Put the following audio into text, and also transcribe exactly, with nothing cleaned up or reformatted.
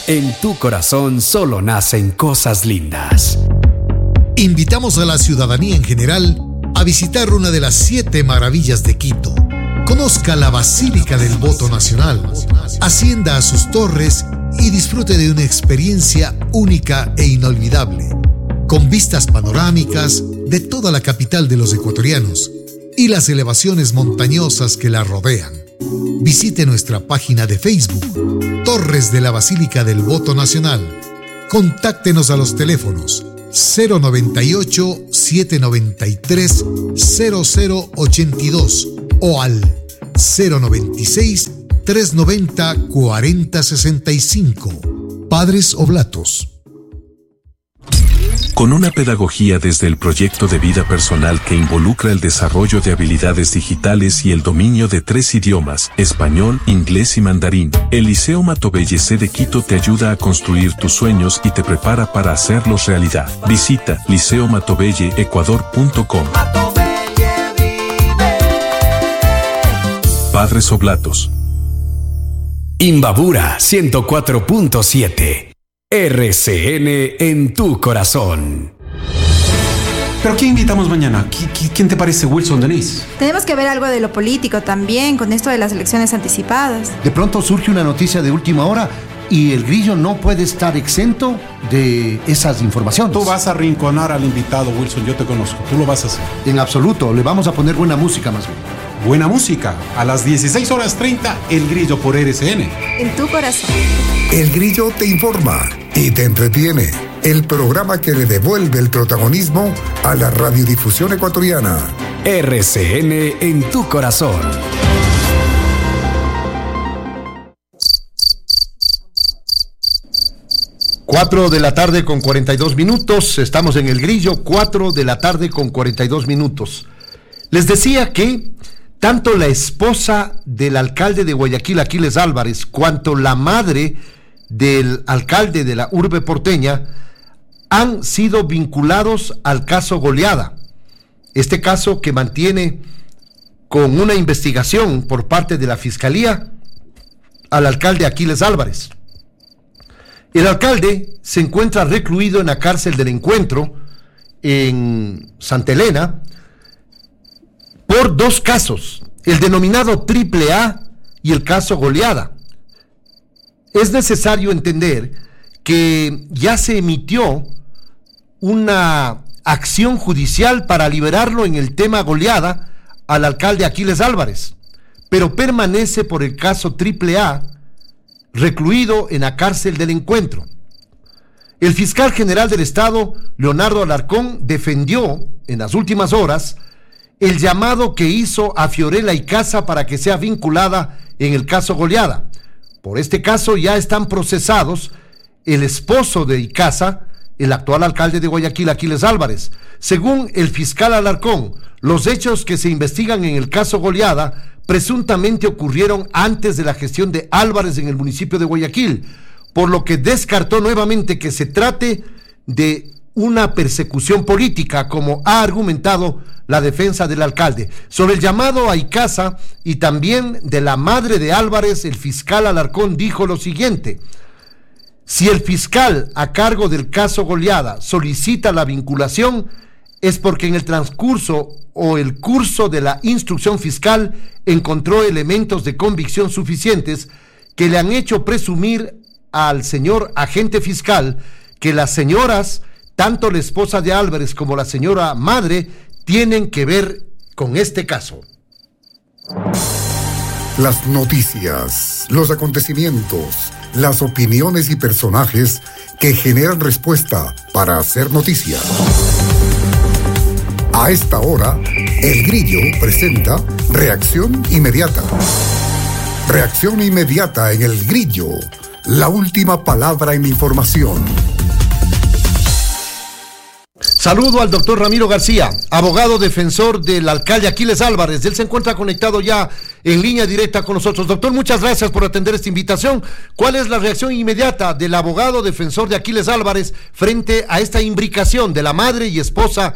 En tu corazón solo nacen cosas lindas. Invitamos a la ciudadanía en general a visitar una de las siete maravillas de Quito. Conozca la Basílica del Voto Nacional, ascienda a sus torres y disfrute de una experiencia única e inolvidable, con vistas panorámicas de toda la capital de los ecuatorianos y las elevaciones montañosas que la rodean. Visite nuestra página de Facebook, Torres de la Basílica del Voto Nacional. Contáctenos a los teléfonos cero noventa y ocho, setecientos noventa y tres, cero cero ochenta y dos o al cero noventa y seis, trescientos noventa, cuarenta sesenta y cinco. Padres Oblatos. Con una pedagogía desde el proyecto de vida personal que involucra el desarrollo de habilidades digitales y el dominio de tres idiomas, español, inglés y mandarín, el Liceo Matobelle C de Quito te ayuda a construir tus sueños y te prepara para hacerlos realidad. Visita liceo matobelle ecuador punto com. Padres Oblatos. Imbabura ciento cuatro punto siete. R C N en tu corazón. ¿Pero quién invitamos mañana? ¿Quién te parece, Wilson, Denise? Tenemos que ver algo de lo político también, con esto de las elecciones anticipadas. De pronto surge una noticia de última hora y el Grillo no puede estar exento de esas informaciones. Tú vas a arrinconar al invitado, Wilson, yo te conozco. Tú lo vas a hacer. En absoluto, le vamos a poner buena música más bien. Buena música. A las dieciséis horas treinta, El Grillo por R C N. En tu corazón. El Grillo te informa y te entretiene. El programa que le devuelve el protagonismo a la radiodifusión ecuatoriana. R C N en tu corazón. Cuatro de la tarde con cuarenta y dos minutos. Estamos en El Grillo, cuatro de la tarde con cuarenta y dos minutos. Les decía que tanto la esposa del alcalde de Guayaquil, Aquiles Álvarez, cuanto la madre del alcalde de la urbe porteña han sido vinculados al caso Goleada. Este caso que mantiene con una investigación por parte de la Fiscalía al alcalde Aquiles Álvarez. El alcalde se encuentra recluido en la cárcel del Encuentro en Santa Elena por dos casos, el denominado Triple A y el caso Goleada. Es necesario entender que ya se emitió una acción judicial para liberarlo en el tema Goleada al alcalde Aquiles Álvarez, pero permanece por el caso Triple A recluido en la cárcel del Encuentro. El fiscal general del Estado, Leonardo Alarcón, defendió en las últimas horas el llamado que hizo a Fiorella Icaza para que sea vinculada en el caso Goleada. Por este caso ya están procesados el esposo de Icaza, el actual alcalde de Guayaquil, Aquiles Álvarez. Según el fiscal Alarcón, los hechos que se investigan en el caso Goleada presuntamente ocurrieron antes de la gestión de Álvarez en el municipio de Guayaquil, por lo que descartó nuevamente que se trate de una persecución política, como ha argumentado la defensa del alcalde. Sobre el llamado a Icaza y también de la madre de Álvarez, el fiscal Alarcón dijo lo siguiente: si el fiscal a cargo del caso Goleada solicita la vinculación, es porque en el transcurso o el curso de la instrucción fiscal encontró elementos de convicción suficientes que le han hecho presumir al señor agente fiscal que las señoras, tanto la esposa de Álvarez como la señora madre, tienen que ver con este caso. Las noticias, los acontecimientos, las opiniones y personajes que generan respuesta para hacer noticia. A esta hora, El Grillo presenta Reacción Inmediata. Reacción Inmediata en El Grillo, la última palabra en información. Saludo al doctor Ramiro García, abogado defensor del alcalde Aquiles Álvarez. Él se encuentra conectado ya en línea directa con nosotros. Doctor, muchas gracias por atender esta invitación. ¿Cuál es la reacción inmediata del abogado defensor de Aquiles Álvarez frente a esta imbricación de la madre y esposa